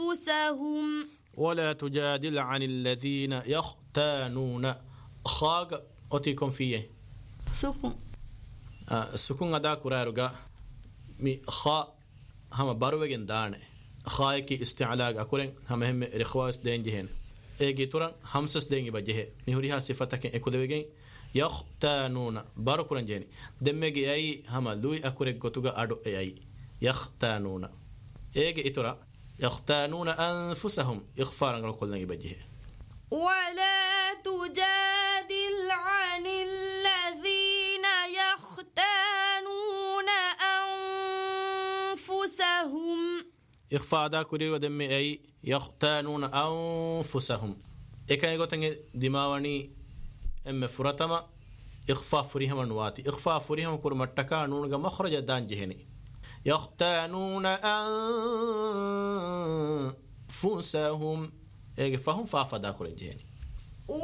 أنفسهم ولا تجادل عن الذين يختانون خاغ أتيكم فيه سكون سكون أدا كرارجا مي خا هم باروجن دانه خايكي استعلاء أكورن هم رخواس دين جهن إيجي تورن همسس دين بجه نهوريها صفتك إكودوجين يختانون باروكورن جهني دمجي أي هم لوي أكورن كتوجا أدو أي يختانون إيجي إتورا يختانون أنفسهم إخفارا كلنا بجه ولا تجادل عن الذين يختانون أنفسهم إخفاء دا كوري ودم أي يختانون أنفسهم إكان يقولون دماغني أم فراتما إخفاء فريهم نواتي إخفاء فريهم كور متكا نونغا مخرج دان جهني يختانون أنفسهم إيه فهم فافدا كورن جهني